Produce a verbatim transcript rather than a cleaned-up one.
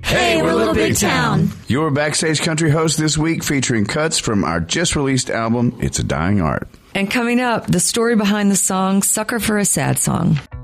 Hey, we're Little Big Town. Your Backstage Country host this week, featuring cuts from our just-released album, It's a Dying Art. And coming up, the story behind the song Sucker for a Sad Song.